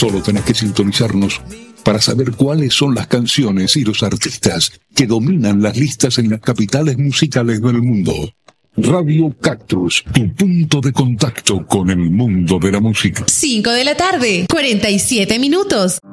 Solo tenés que sintonizarnos para saber cuáles son las canciones y los artistas que dominan las listas en las capitales musicales del mundo. Radio Cactus, tu punto de contacto con el mundo de la música. 5 de la tarde, 47 minutos.